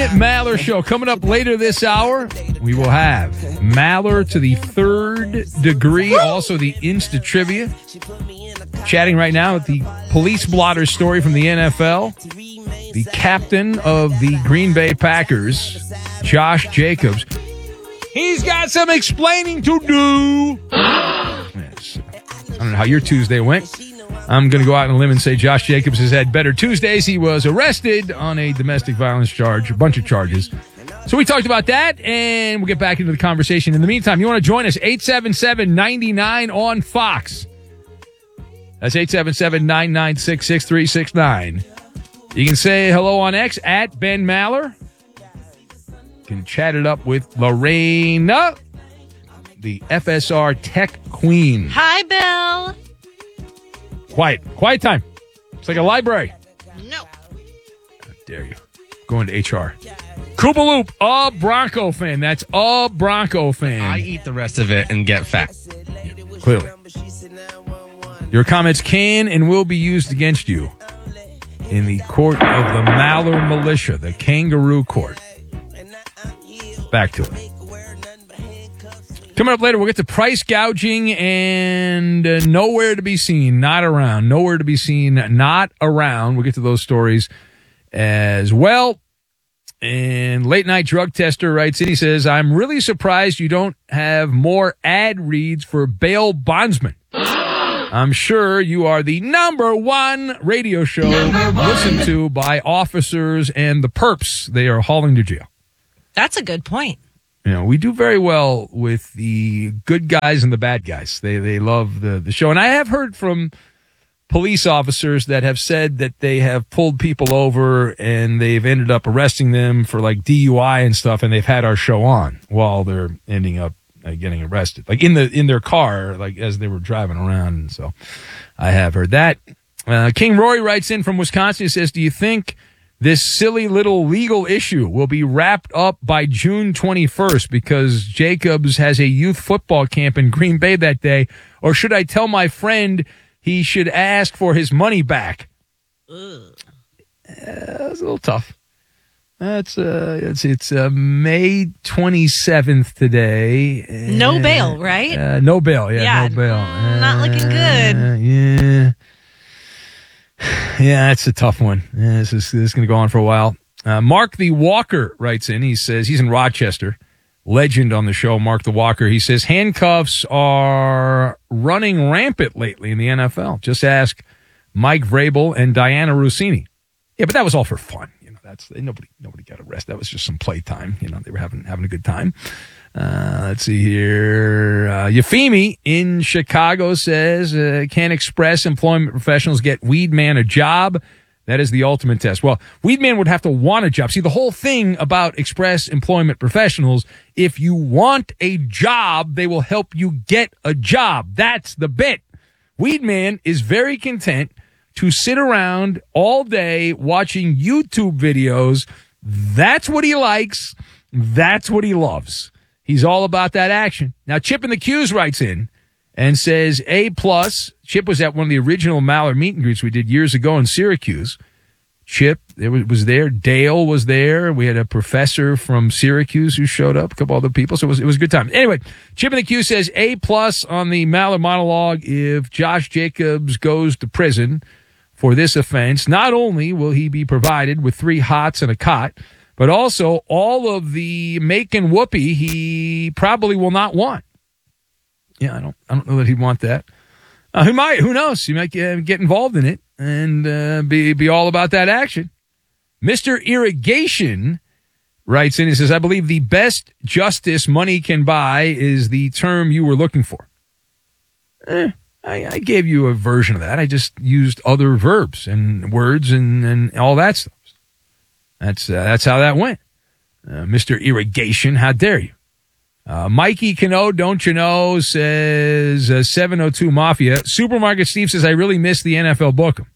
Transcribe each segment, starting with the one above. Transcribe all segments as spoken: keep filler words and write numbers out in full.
Maller Show. Coming up later this hour, we will have Maller to the third degree, also the Insta Trivia. Chatting right now with the police blotter story from the N F L. The captain of the Green Bay Packers, Josh Jacobs. He's got some explaining to do. Yes. I don't know how your Tuesday went. I'm going to go out on a limb and say Josh Jacobs has had better Tuesdays. He was arrested on a domestic violence charge, a bunch of charges. So we talked about that, and we'll get back into the conversation. In the meantime, you want to join us, eight seven seven, nine nine on Fox. That's eight seven seven, nine nine six, six three six nine. You can say hello on X, at Ben Maller. You can chat it up with Lorena, the F S R Tech Queen. Hi, Bill. Quiet. Quiet time. It's like a library. No. How dare you. Going to H R. Koopa Loop, a Bronco fan. That's a Bronco fan. I eat the rest of it and get fat. Yeah, clearly. Your comments can and will be used against you in the court of the Maller Militia, the Kangaroo Court. Back to it. Coming up later, we'll get to price gouging and uh, nowhere to be seen, not around. Nowhere to be seen, not around. We'll get to those stories as well. And Late Night Drug Tester writes in, he says, I'm really surprised you don't have more ad reads for bail bondsmen. I'm sure you are the number one radio show one. listened to by officers and the perps they are hauling to jail. That's a good point. You know, we do very well with the good guys and the bad guys. They they love the, the show. And I have heard from police officers that have said that they have pulled people over and they've ended up arresting them for like D U I and stuff, and they've had our show on while they're ending up uh, getting arrested, like in the in their car, like as they were driving around. And so I have heard that. Uh, King Rory writes in from Wisconsin. He says, do you think this silly little legal issue will be wrapped up by June twenty-first because Jacobs has a youth football camp in Green Bay that day? Or should I tell my friend he should ask for his money back? Ugh. Uh, that's a little tough. That's uh, it's it's uh, May twenty-seventh today. No bail, right? Uh, no bail, yeah, yeah no bail. Mm, not uh, looking good. Yeah. Yeah, that's a tough one. Yeah, this is, this is going to go on for a while. Uh, Mark the Walker writes in. He says he's in Rochester. Legend on the show, Mark the Walker. He says handcuffs are running rampant lately in the N F L. Just ask Mike Vrabel and Diana Rossini. Yeah, but that was all for fun. You know, that's nobody nobody got arrested. That was just some playtime. You know, they were having having a good time. Uh, let's see here. Uh, Yafimi in Chicago says, uh, can Express employment professionals get Weedman a job? That is the ultimate test. Well, Weedman would have to want a job. See, the whole thing about Express employment professionals, if you want a job, they will help you get a job. That's the bit. Weedman is very content to sit around all day watching YouTube videos. That's what he likes. That's what he loves. He's all about that action. Now, Chip in the Q's writes in and says, A plus. Chip was at one of the original Maller meet and greets we did years ago in Syracuse. Chip there was, was there. Dale was there. We had a professor from Syracuse who showed up, a couple other people. So it was, it was a good time. Anyway, Chip in the Q says A plus on the Maller monologue if Josh Jacobs goes to prison for this offense. Not only will he be provided with three hots and a cot, but also all of the making whoopee he probably will not want. Yeah, I don't I don't know that he'd want that. Uh, who might? Who knows? He might get, get involved in it and uh, be, be all about that action. Mister Irrigation writes in, he says, I believe the best justice money can buy is the term you were looking for. Eh, I, I gave you a version of that. I just used other verbs and words and, and all that stuff. That's uh, that's how that went. Uh, Mister Irrigation, how dare you? Uh, Mikey Cano, don't you know, says uh, seven oh two Mafia. Supermarket Steve says, I really miss the N F L Book'em.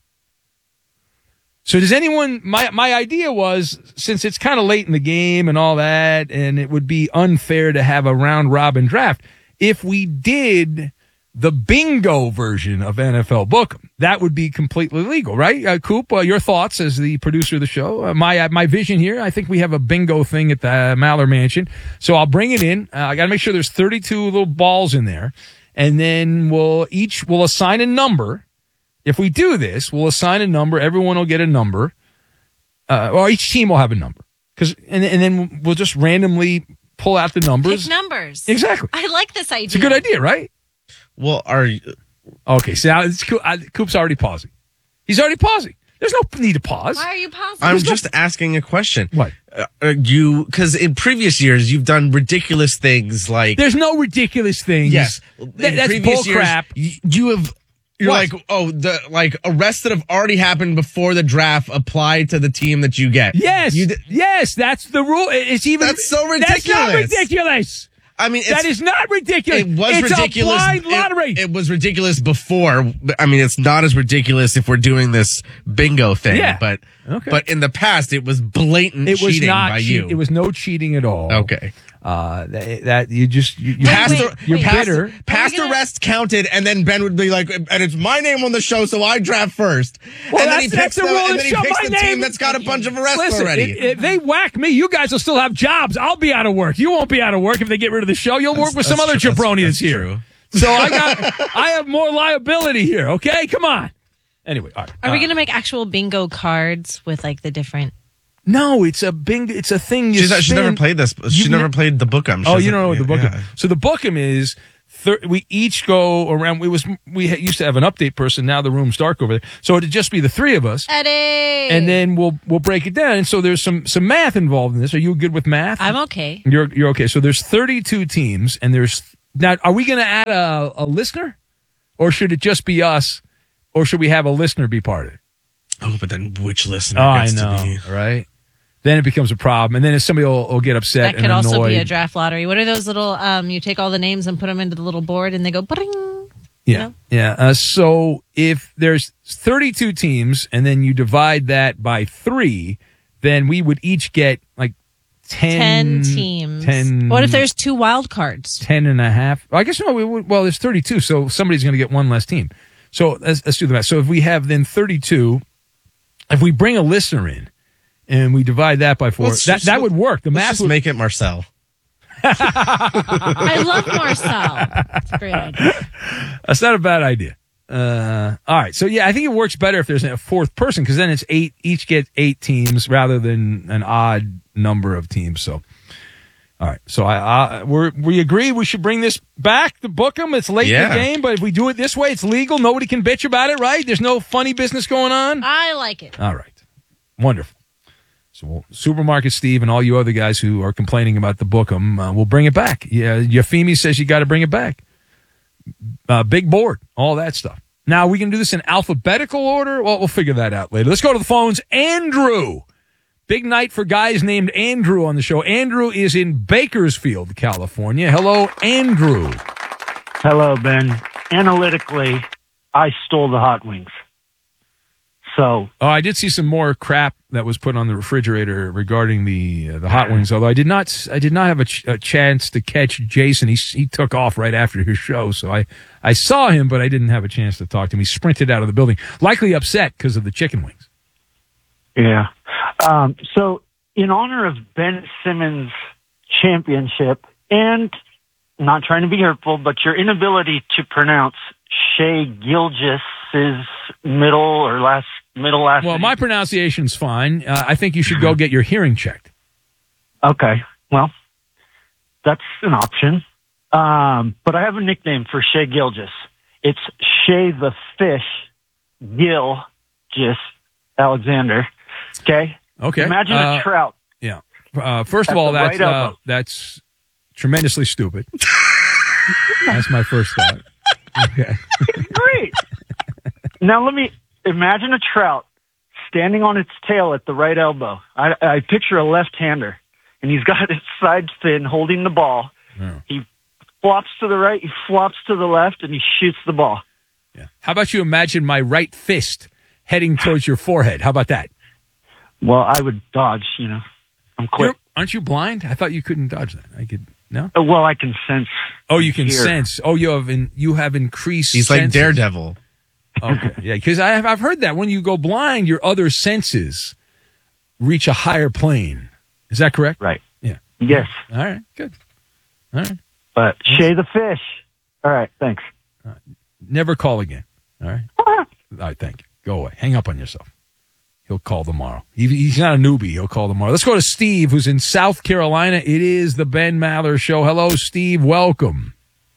So does anyone, my, my idea was, since it's kind of late in the game and all that, and it would be unfair to have a round robin draft, if we did the bingo version of N F L Book'em. That would be completely legal, right? Uh, Coop, uh, your thoughts as the producer of the show. Uh, my uh, my vision here, I think we have a bingo thing at the uh, Maller Mansion. So I'll bring it in. Uh, I got to make sure there's thirty-two little balls in there. And then we'll each, we'll assign a number. If we do this, we'll assign a number. Everyone will get a number. Uh, or each team will have a number. Cause, and, and then we'll just randomly pull out the numbers. Pick numbers. Exactly. I like this idea. It's a good idea, right? Well, are you, Okay, so now it's, Coop- uh, Coop's already pausing. He's already pausing. There's no need to pause. Why are you pausing? I'm There's no- just asking a question. What? Uh, are you, because in previous years you've done ridiculous things like There's no ridiculous things. yes, That- in that's previous bull years, crap. y- You have. You're What? like, oh, the like arrests that have already happened before the draft apply to the team that you get. Yes, You d- yes, that's the rule. It- It's even That's so That's not ridiculous. ridiculous. I mean, it's, That is not ridiculous. it was it's ridiculous. a blind it- lottery. It, was ridiculous before. but, I mean, it's not as ridiculous if we're doing this bingo thing. Yeah. But Okay. but in the past, it was blatant it was cheating not. by cheat- you. It was no cheating at all. Okay. Uh, that, that you just you, you Past, wait, the- you're wait. past, bitter. past gonna- arrest counted, and then Ben would be like, and it's my name on the show, so I draft first. Well, and then he that's- picks that's the the, rule of and the then he show. picks My the team name- that's got a bunch of arrests Listen, already. if, if they whack me, you guys will still have jobs. I'll be out of work. You won't be out of work if they get rid of the show. You'll work with some That's other true. jabroni That's- that's, that's here. true. So I got, I have more liability here. Okay, come on. Anyway, all right. Are we Uh, going to make actual bingo cards with like the different? No, it's a bing. It's a thing. You She's, she's spin. never played this. She's You've never ne- played the Book'em. She Oh, you doesn't- don't know what the Book'em. yeah. So the Book'em is. Thir- we each go around. We was we ha- used to have an update person. Now the room's dark over there, so it'd just be the three of us, Eddie. and then we'll we'll break it down. And so there's some some math involved in this. Are you good with math? I'm okay. You're you're okay. So there's thirty-two teams, and there's now. Are we going to add a, a listener, or should it just be us, or should we have a listener be part of it? Oh, but then which listener Oh, I gets know, to be? right? Then it becomes a problem, and then if somebody will, will get upset That and could also annoyed. be a draft lottery. What are those little? Um, you take all the names and put them into the little board, and they go. Bring. Yeah, know? yeah. Uh, so if there's thirty-two teams, and then you divide that by three, then we would each get like ten, Ten teams. ten. What if there's two wild cards? ten and a half? I guess no. We would, well, there's thirty-two, so somebody's going to get one less team. So let's, let's do the math. So if we have then thirty-two, if we bring a listener in and we divide that by four, Let's that just- that would work. The Let's math just would make it Marcel. I love Marcel. It's a great idea. That's not a bad idea. Uh, all right. So, yeah, I think it works better if there's a fourth person because then it's eight, each get eight teams rather than an odd number of teams. So, all right. So, I, I we're, we agree we should bring this back to book them. It's late in Yeah. the game, but if we do it this way, it's legal. Nobody can bitch about it, right? There's no funny business going on. I like it. All right. Wonderful. So, we'll, Supermarket Steve and all you other guys who are complaining about the book 'em, uh, we'll bring it back. Yeah, Yafimi says you got to bring it back. Uh, big board, all that stuff. Now, we can do this in alphabetical order. Well, we'll figure that out later. Let's go to the phones. Andrew. Big night for guys named Andrew on the show. Andrew is in Bakersfield, California. Hello, Andrew. Hello, Ben. Analytically, I stole the hot wings. So, Oh, I did see some more crap that was put on the refrigerator regarding the uh, the hot wings. Although I did not, I did not have a, ch- a chance to catch Jason. He he took off right after his show, so I I saw him, but I didn't have a chance to talk to him. He sprinted out of the building, likely upset because of the chicken wings. yeah. Um, so, in honor of Ben Simmons' championship, and not trying to be hurtful, but your inability to pronounce Shea Gilgis's middle or last middle last Well, name. my pronunciation's fine. Uh, I think you should go get your hearing checked. Okay, well, that's an option. Um, but I have a nickname for Shea Gilgis. It's Shea the Fish Gilgis Alexander. Okay? Okay. Imagine Uh, a trout. Yeah. Uh, first of At all, the that's right uh, elbow. that's tremendously stupid. That's my first thought. Okay. Great. Now let me imagine a trout standing on its tail at the right elbow. I, I picture a left-hander, and he's got its side fin holding the ball. Yeah. He flops to the right, he flops to the left, and he shoots the ball. Yeah. How about you imagine my right fist heading towards your forehead? How about that? Well, I would dodge, you know. I'm quick. You're- aren't you blind? I thought you couldn't dodge that. I could. No. Uh, Well, I can sense Oh, you can Hear. sense. Oh, you have in, you have increased. He's like senses. Daredevil. Okay, yeah, because I've I've heard that when you go blind, your other senses reach a higher plane. Is that correct? Right. Yeah. Yes. All right. Good. All right. But Shay the fish. All right. Thanks. Never call again. All right. All right. Thank you. Go away. Hang up on yourself. He'll call tomorrow. He, he's not a newbie. He'll call tomorrow. Let's go to Steve, who's in South Carolina. It is the Ben Maller Show. Hello, Steve. Welcome.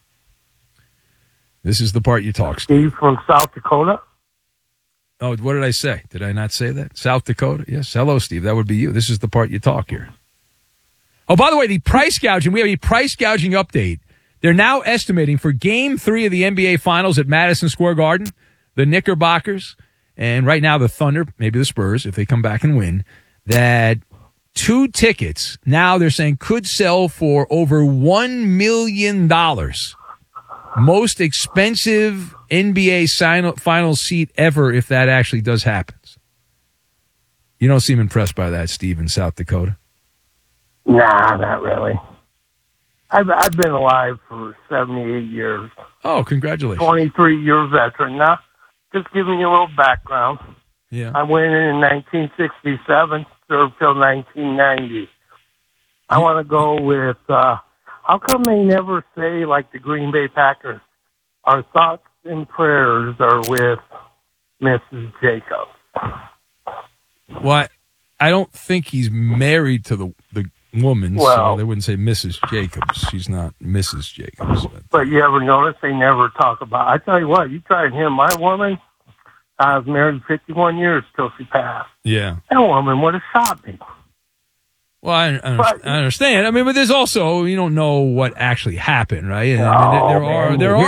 This is the part you talk, Steve. Steve from South Dakota. Oh, what did I say? Did I not say that? South Dakota? Yes. Hello, Steve. That would be you. This is the part you talk here. Oh, by the way, the price gouging. We have a price gouging update. They're now estimating for game three of the N B A Finals at Madison Square Garden, the Knickerbockers, and right now the Thunder, maybe the Spurs, if they come back and win, that two tickets now they're saying could sell for over one million dollars. Most expensive N B A final seat ever if that actually does happen. You don't seem impressed by that, Steve, in South Dakota? Nah, not really. I've I've been alive for seventy-eight years. Oh, congratulations. twenty-three year veteran. Now, just giving you a little background. Yeah. I went in in nineteen sixty-seven, served till nineteen ninety. I want to go with, uh, how come they never say, like the Green Bay Packers, our thoughts and prayers are with Missus Jacobs? Well, I don't think he's married to the the woman, Well, so they wouldn't say Missus Jacobs. She's not Missus Jacobs. But. But you ever notice they never talk about, I tell you what, you tried him, my woman, I was married fifty-one years till she passed. Yeah. That woman would have shot me. Well, I, I, But- I understand. I mean, but there's also, you don't know what actually happened, right? And I mean, there, there Oh, are man. there are